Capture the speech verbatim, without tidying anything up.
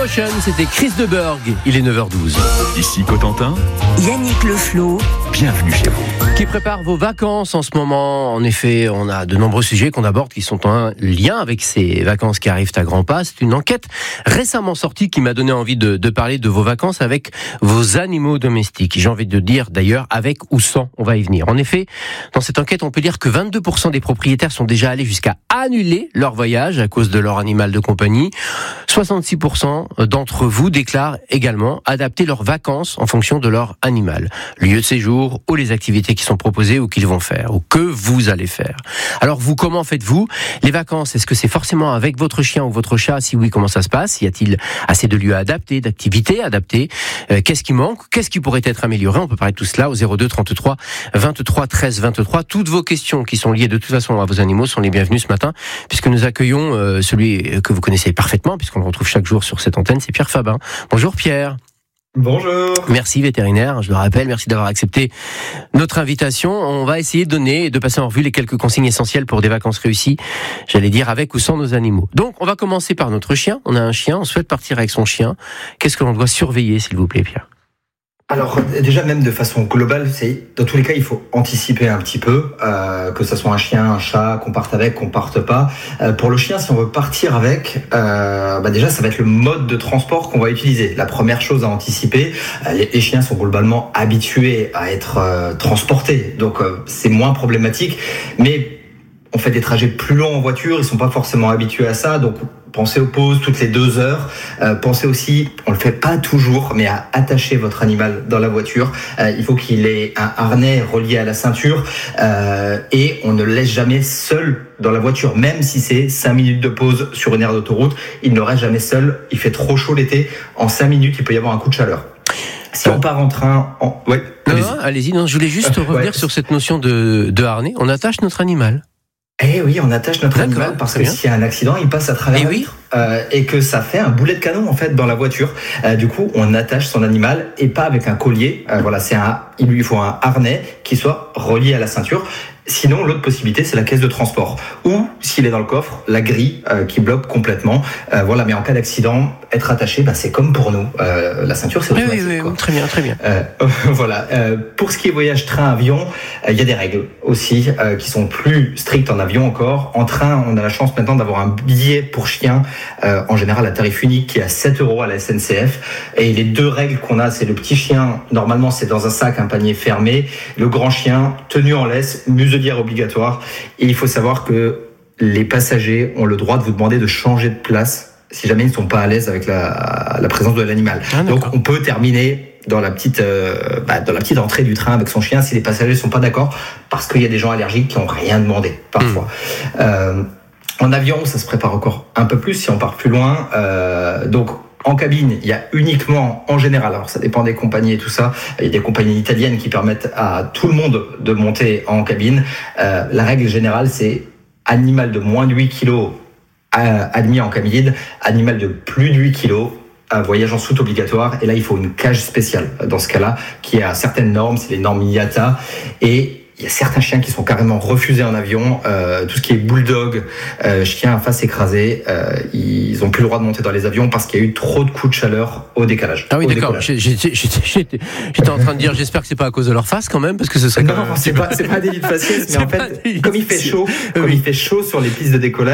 Motion, c'était Chris de Burgh. Il est neuf heures douze. Ici Cotentin, Yannick Leflot, bienvenue chez vous. Qui prépare vos vacances en ce moment. En effet, on a de nombreux sujets qu'on aborde qui sont en lien avec ces vacances qui arrivent à grands pas. C'est une enquête récemment sortie qui m'a donné envie de, de parler de vos vacances avec vos animaux domestiques. J'ai envie de dire d'ailleurs avec ou sans, on va y venir. En effet, dans cette enquête, on peut dire que vingt-deux pour cent des propriétaires sont déjà allés jusqu'à annuler leur voyage à cause de leur animal de compagnie. soixante-six pour cent d'entre vous déclarent également adapter leurs vacances en fonction de leur animal. Lieu de séjour ou les activités qui sont proposées ou qu'ils vont faire ou que vous allez faire. Alors vous, comment faites-vous les vacances? Est-ce que c'est forcément avec votre chien ou votre chat? Si oui, comment ça se passe? Y a-t-il assez de lieux adaptés, d'activités adaptées? euh, Qu'est-ce qui manque? Qu'est-ce qui pourrait être amélioré? On peut parler de tout cela au zéro deux trente-trois vingt-trois treize vingt-trois. Toutes vos questions qui sont liées de toute façon à vos animaux sont les bienvenues ce matin, puisque nous accueillons euh, celui que vous connaissez parfaitement, puisqu'on le retrouve chaque jour sur cette antenne, c'est Pierre Fabin. Bonjour Pierre. Bonjour. Merci vétérinaire, je le rappelle, merci d'avoir accepté notre invitation. On va essayer de donner et de passer en revue les quelques consignes essentielles pour des vacances réussies, j'allais dire avec ou sans nos animaux. Donc on va commencer par notre chien. On a un chien, on souhaite partir avec son chien. Qu'est-ce que l'on doit surveiller, s'il vous plaît, Pierre? Alors déjà, même de façon globale, c'est dans tous les cas il faut anticiper un petit peu, euh, que ça soit un chien, un chat, qu'on parte avec, qu'on parte pas. Euh, pour le chien, si on veut partir avec, euh, bah déjà ça va être le mode de transport qu'on va utiliser. La première chose à anticiper, euh, les, les chiens sont globalement habitués à être euh, transportés, donc euh, c'est moins problématique. Mais on fait des trajets plus longs en voiture, ils sont pas forcément habitués à ça, donc pensez aux pauses toutes les deux heures. Euh, pensez aussi, on le fait pas toujours, mais à attacher votre animal dans la voiture. Euh, il faut qu'il ait un harnais relié à la ceinture euh, et on ne le laisse jamais seul dans la voiture, même si c'est cinq minutes de pause sur une aire d'autoroute. Il ne reste jamais seul. Il fait trop chaud l'été. En cinq minutes, il peut y avoir un coup de chaleur. Si on part en train, en... ouais. Non, Allez-y. non, allez-y. Non, je voulais juste Euh, revenir ouais. sur cette notion de, de harnais. On attache notre animal. Eh oui, on attache notre D'accord, animal parce très que bien. s'il y a un accident, il passe à travers Eh la oui. vitre, euh, et que ça fait un boulet de canon en fait dans la voiture. Euh, du coup, on attache son animal et pas avec un collier. Euh, voilà, c'est un, il lui faut un harnais qui soit relié à la ceinture. Sinon, l'autre possibilité, c'est la caisse de transport. Ou, s'il est dans le coffre, la grille euh, qui bloque complètement. Euh, voilà, mais en cas d'accident, être attaché, bah, c'est comme pour nous. Euh, la ceinture, c'est Oui, automatique. oui, oui, quoi. très bien, très bien. Euh, voilà. Euh, pour ce qui est voyage train-avion, il euh, y a des règles aussi euh, qui sont plus strictes en avion encore. En train, on a la chance maintenant d'avoir un billet pour chien, euh, en général à tarif unique, qui est à sept euros à la S N C F. Et les deux règles qu'on a, c'est le petit chien, normalement c'est dans un sac, un panier fermé. Le grand chien, tenu en laisse, muselière obligatoire. Et il faut savoir que les passagers ont le droit de vous demander de changer de place si jamais ils ne sont pas à l'aise avec la, la présence de l'animal. Ah, Donc d'accord. on peut terminer dans la petite euh, bah, dans la petite entrée du train avec son chien si les passagers sont pas d'accord, parce qu'il y a des gens allergiques qui ont rien demandé parfois. Mmh. Euh, en avion, ça se prépare encore un peu plus si on part plus loin. Euh, donc en cabine, il y a uniquement, en général, alors ça dépend des compagnies et tout ça, il y a des compagnies italiennes qui permettent à tout le monde de monter en cabine. Euh, la règle générale, c'est animal de moins de huit kilos euh, admis en cabine, animal de plus de huit kilos, un voyage en soute obligatoire. Et là, il faut une cage spéciale dans ce cas-là, qui a certaines normes, c'est les normes I A T A. Et il y a certains chiens qui sont carrément refusés en avion. Euh, tout ce qui est bulldog, euh, chien à face écrasée, euh, ils ont plus le droit de monter dans les avions parce qu'il y a eu trop de coups de chaleur au décalage. Ah oui, au d'accord. décollage. J'ai- j'ai- j'ai- J'étais j'étais en train de dire, j'espère que c'est pas à cause de leur face quand même, parce que ce serait quand Non, même... c'est pas, c'est pas un délit de faciès, mais C'est en pas un fait, délit de comme il fait faciès. chaud, comme Oui. il fait chaud sur les pistes de décollage,